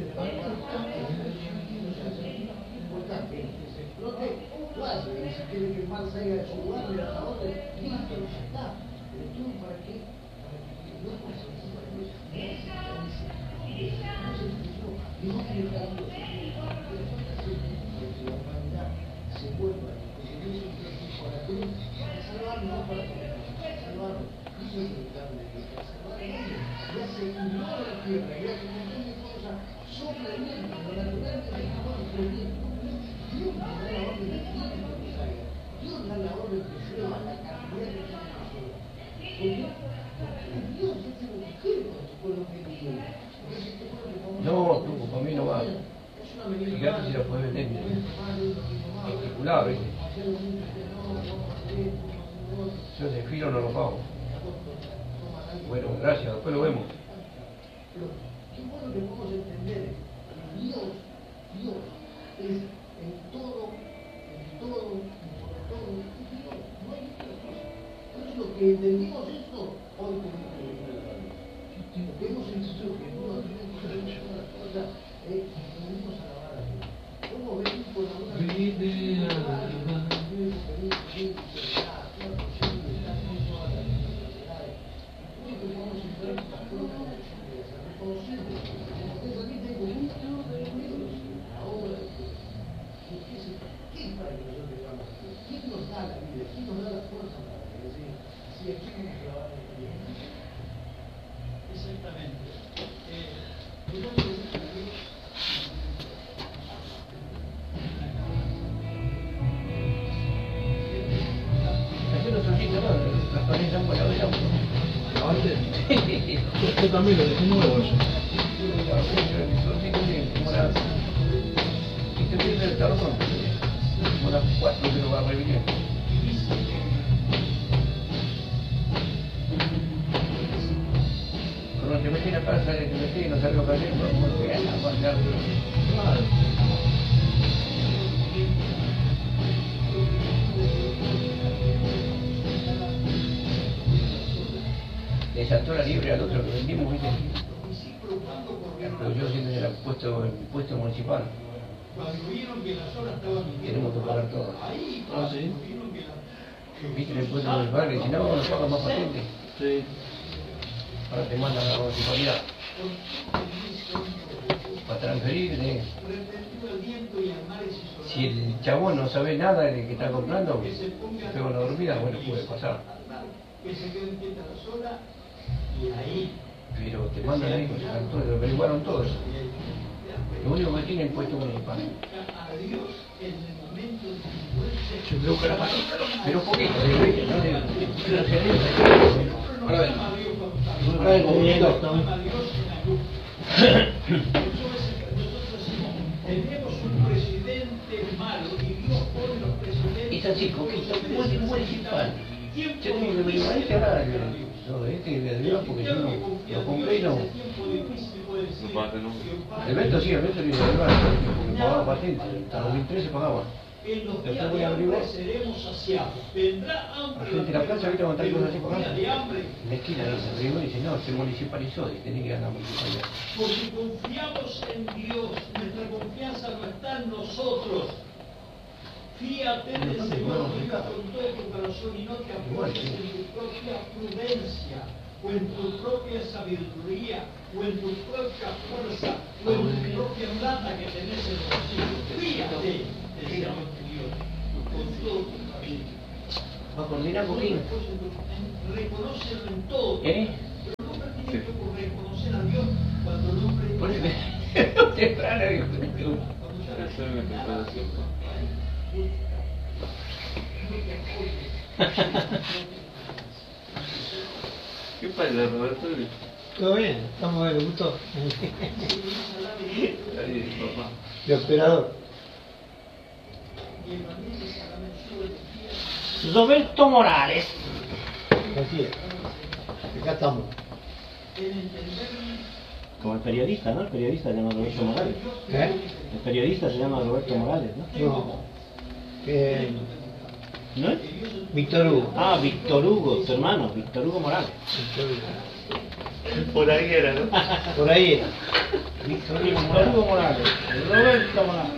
Si quiere que el mal salga de su lugar, le da la orden, listo, ya está. Pero tú, ¿para qué? No pasa nada. Y no quiere estar dando que la humanidad se vuelva, que se dio un tiempo a la cruz, para salvarnos, no para salvarnos. Y eso es lo que habla de Dios, para salvar al mundo. Ya se ignora la tierra, ya se un montón de cosas sobre el viento, lo natural que se ignora sobre el viento. Dios nos da la orden de tiempo que salga. Dios da la orden que llueva la cantidad que tiene que llueva. Porque Dios ya tiene un quiere con tu pueblo que vive. No, tú, para mí no va. Fíjate si lo puedes vender. Especulado, ¿viste? Yo ese filo no lo pago. Bueno, gracias, después lo vemos. Pero qué bueno que podemos entender que Dios es en todo, y por todo, Dios, no hay otra cosa. Por eso lo que entendimos esto, hoy tenemos que vivir la vida. Porque hemos entendido que no tenemos que hacer una cosa, venimos a alabar a Dios. ¿Cómo venir con alguna ¿Quién nos da la vida? ¿Quién nos da la fuerza para decir, si aquí vamos a lavar el día? Exactamente. Hacer los ojitos, ¿no? Las paredes son buenas, ¿verdad? Yo también lo dejé nuevo eso. Y te pierde el tarzón. Como las 4 que lo va a revivir. Cuando te metí en la casa, te metí y no sabes lo que hacer, porque ya está, claro. Le saltó la libre al otro que vendimos, ¿viste? Pero yo siento que era puesto municipal. Tenemos que pagar todo. Ah, sí. ¿Viste el impuesto municipal? Que si no, no pagan más patente. Sí. Ahora te mandan a la municipalidad. Para transferir, si el chabón no sabe nada de que está comprando, se pega una dormida, bueno, puede pasar. Pero te mandan ahí, lo averiguaron todo eso. Lo único que tiene es impuesto municipal. Pero un poquito, ahora ven. Tenemos un presidente malo y Dios pone los presidentes. Es así, poquito, municipal. Yo tengo que averiguar este ahora, este que me dio porque yo no lo compré y no. El Beto sí, el Beto lo iba a averiguar, porque pagaba patente, hasta 2013 pagaba. En los días de hambre seremos saciados. Vendrá hambre. La gente de la plaza, ahorita cuando está cosas así pagando. En la esquina se averiguó y dice, no, se municipalizó y tenía que ir a la municipalidad. Porque confiamos en Dios, nuestra confianza no está en nosotros. Fíate del Señor con todo tu corazón y no te apoyes en tu propia prudencia, o en tu propia sabiduría, o en tu propia fuerza, o en tu propia plata que tenés en el bolsillo. Fíate del Señor tu Dios, con todo tu corazón. ¿Va a coordinar con quién? Reconócelo en todo. ¿Eh? Pero el hombre tiene que reconocer a Dios cuando el hombre... Por eso, temprano, dijo. ¿Qué pasa, Roberto? Todo bien, estamos bien, ¿le gustó? Papá. De operador. Roberto Morales. Así es. Acá estamos. Como el periodista, ¿no? El periodista se llama Roberto Morales. ¿Eh? El periodista se llama Roberto Morales, ¿no? No. ¿No es? Víctor Hugo. Ah, Víctor Hugo, tu hermano, Víctor Hugo Morales. Víctor Hugo. Por ahí era, ¿no? Por ahí era. Víctor Hugo Morales. Roberto Morales.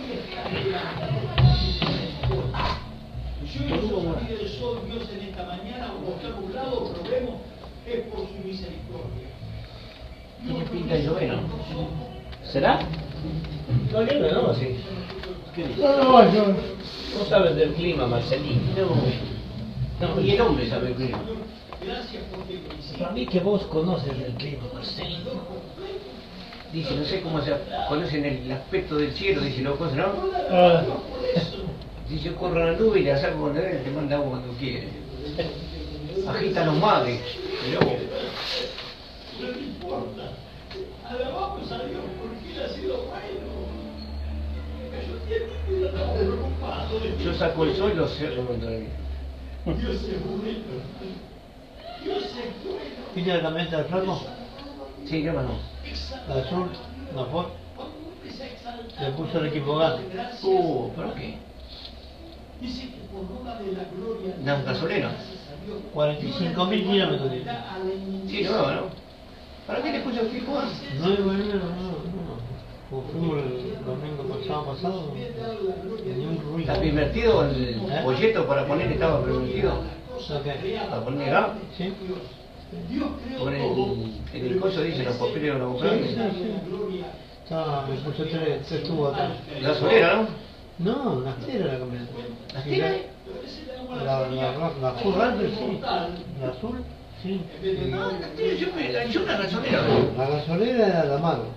Yo hizo salir el sol, Dios en esta mañana, o está nublado, probemos, es por su misericordia. tiene pinta de llover, ¿no? ¿Será? No, yo no, sí. ¿Qué dice? No sabes del clima, Marcelín. No, ni el hombre sabe el clima. Gracias porque lo hiciste. Para mí que vos conoces el clima, Marcelino. Dice, no sé cómo se conocen el aspecto del cielo, dice, ¿no? ¿No? Ah, Dice, yo corro a la nube y la saco cuando él te manda agua cuando quiere. Agita los mares. Y luego, No importa. Alabamos a Dios porque Él ha sido bueno. Yo siempre estaba preocupado de yo saco el sol y lo cierro contra mí. Dios es bueno. Dios es bueno. ¿viste la camioneta del flaco? Sí, qué hermano. La azul, la Ford. Le puso el equipo gas. ¿Pero qué? Dice que por obra de la gloria de ¿Una gasolina? 45.000 kilómetros. Dice. Sí, no. ¿Para qué le puso el equipo? No, no. Como fuimos el domingo pasado, ni un ruido. ¿Está pervertido el folleto para poner estaba pervertido? Ok. ¿Para poner gas? ¿Sí? Pone en el coso dice los papeles de los Sí, compraron. Me puso tres tubos atrás. Gasolera, ¿no? No, gastera la camioneta. ¿Gastera? La Full Ranger, sí. La azul, sí. No, gastera, yo me enganché una gasolera. La gasolera era la mano.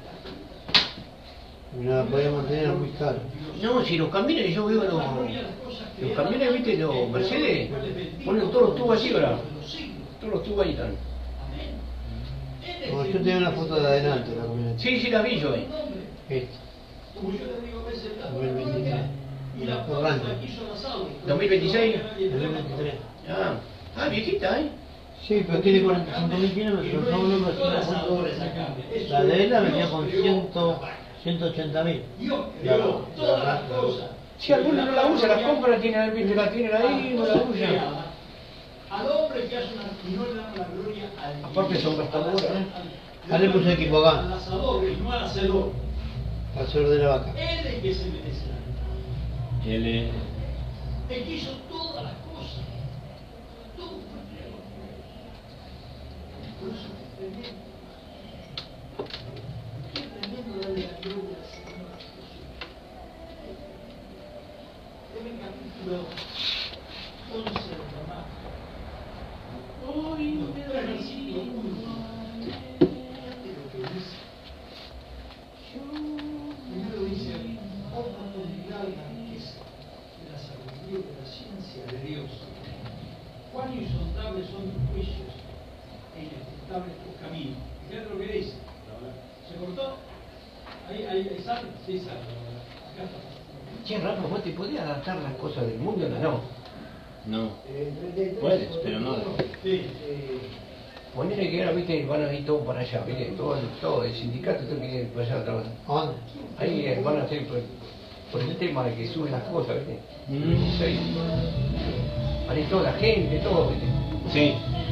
Y no la podía mantener muy cara. No, si los camiones, yo veo los camiones, viste, los Mercedes, ponen todos los tubos así, ¿verdad? Todos los tubos ahí están. Como yo tenía una foto de adelante la camioneta. Sí, la vi yo ahí. Esta. 2023. La Full Ranger. 2026. 2023. Viejita, ¿eh? Sí, pero tiene 45.000 kilómetros. La de él la venía con 180.000. Si alguno no la usa, la compra, la tienen ahí, no la usa. Al hombre que hace una y no le damos la gloria al Aparte son gastadoras, ¿eh? Ahora le puse equipo acá, al asador y no al hacedor. al sur de la vaca. Él es el que se merece la gloria. Él es... El que hizo todas las cosas. Todo fue creado por Dios. Por eso es tremendo. Qué tremendo darle la gloria al Señor Jesús. En el capítulo 11 de Romano. Versículo 1. Fíjate lo que dice. Primero dice, otra comunidad de la riqueza, de la sabiduría y de la ciencia de Dios. Cuán insondables son tus juicios e inescrutables tus caminos. Fíjate lo que dice. ¿Se cortó? ¿Ahí sale? Sí, sale. Acá está. Che, Rafa, ¿vos te podías adaptar las cosas del mundo o no? No. Puedes, pero no. Sí. Ponele que ahora, viste, van a ir todos para allá, viste, todo el sindicato todo quiere ir para allá a trabajar. ¿A dónde? Ahí van a hacer por el tema de que suben las cosas, viste. Sí. Van a ir toda la gente, todo, viste. Sí.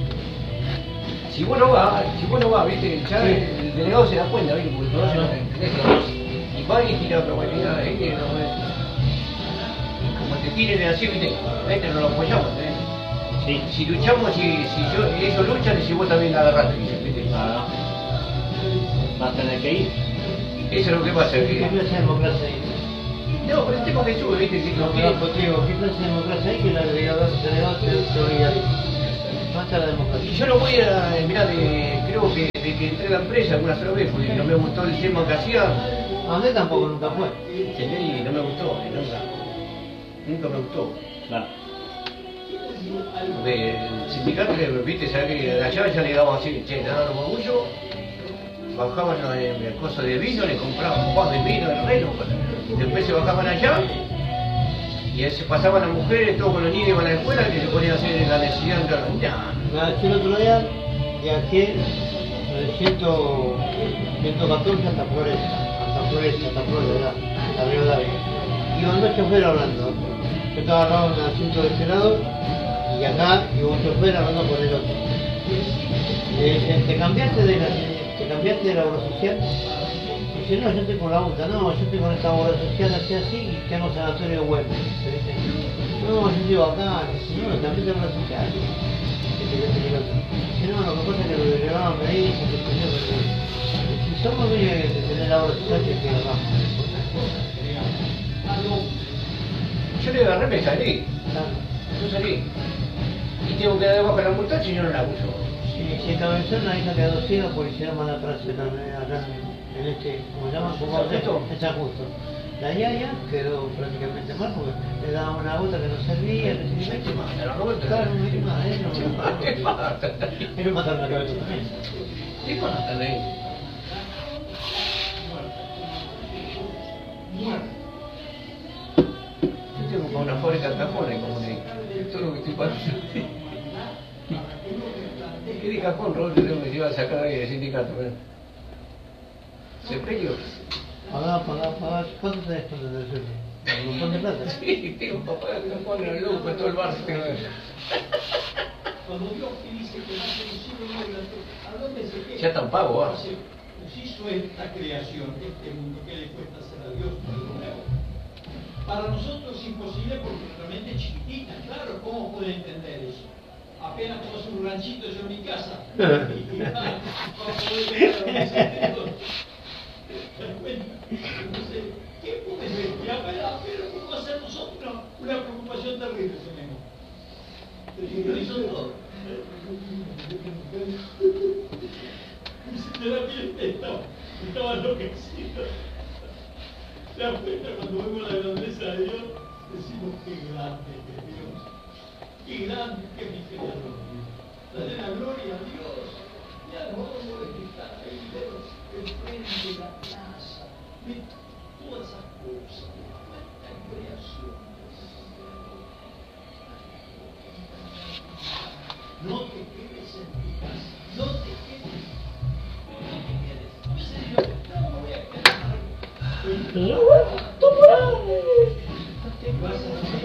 Si vos no vas, viste, ya el delegado se da cuenta, viste, porque conoce los entendés. Y va y tira otra vuelta, viste, no es. Como te tiren así, viste, este no lo apoyamos, ¿eh? Sí. Si luchamos, ellos luchan, y si vos también la agarraste, viste. Ah. Va a tener que ir. Eso es lo que pasa, ¿Qué que... clase de democracia hay? No, pero el tema que sube, viste, que no No, quiere... pues te digo, ¿qué clase de democracia hay que la delegada se oiga? Falta la Y democracia. yo no voy a, mirá, creo que de que entré a la empresa alguna sola vez, porque no me gustó el tema que hacía, A usted tampoco nunca fue. ¿entendés? Y no me gustó, nunca me gustó. Claro. Porque el sindicato, viste, sabés que allá ya le daban así, che, le daban orgullo, bajaban el coso de vino, le compraban un vaso de vino del reno, después se bajaban allá, y ahí se pasaban las mujeres, todos con los niños iban a la escuela, que se ponían a hacer la necesidad de Yo el otro día viajé de 114 hasta Flores, ¿verdad? Hasta Río Dávila. Iban dos choferes hablando. Yo estaba agarrado en el asiento de este lado y acá iba un chofer hablando con el otro. Le dicen, ¿te cambiaste de la obra social? dice, no, yo estoy con la UTA, no, yo estoy con esta obra social así y tengo sanatorio de Güemes. No, yo digo acá, no, también tengo obra social. Dice, no, lo que pasa es que lo delegaban me dicen que si somos dueños de tener la obra social que hagamos. Yo le agarré, me salí. Yo salí. Y tengo que dar debajo de la muchacha y yo no la uso. Si establecer una hija quedó ciega por hicieron mal atrás acá en este, ¿cómo se llama? En San Justo. La yaya quedó prácticamente mal porque le daban una gota que no servía, no sé qué. Claro, no hay más, ellos mataron la cabeza también. ¿Qué matan ahí? Yo tengo como una fábrica de cajones, como le digo. Todo lo que estoy pasando. ¿Qué de cajón, Roberto? Me iba a sacar ahí del sindicato. ¿Se preñó? Pagá. ¿Cuánto tenés cuando te sueldo? ¿Un montón de plata? Sí, tengo un papá de cajón en el lujo, en todo el barrio tengo eso. Cuando Dios te dice que no se hicieron ¿a dónde se queda? Ya están pagos, ¿ah? Nos hizo esta creación, este mundo, ¿qué le cuesta hacer a Dios algo nuevo? Para nosotros es imposible porque nuestra mente es chiquitita, claro, ¿cómo puede entender eso? Apenas conoce un ranchito yo en mi casa. Y va a poder ver a los secretos. ¿Te das cuenta? Entonces, ¿qué puede ser? Y apenas, pero ¿cómo va a ser nosotros una preocupación terrible tenemos? Lo hizo todo. Se la piel estaba enloquecido. ¿Te das cuenta? Cuando vemos la grandeza de Dios, decimos qué grande que es Dios. Qué grande que es mi creador. Dale la gloria a Dios. Y al hombre que está ahí, el frente de la plaza. Ve todas esas cosas. Cuánta creación. No te quedes en tu casa. No te quedes. No te quedes. A veces digo, no me voy a quedar. Vas a